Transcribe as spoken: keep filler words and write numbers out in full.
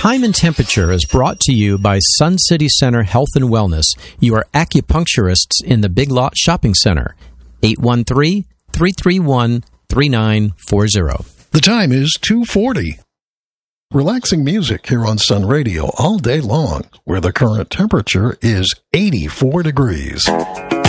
Time and Temperature is brought to you by Sun City Center Health and Wellness, your acupuncturists in the Big Lot Shopping Center. eight one three, three three one, three nine four zero. The time is two forty. Relaxing music here on Sun Radio all day long, where the current temperature is eighty-four degrees.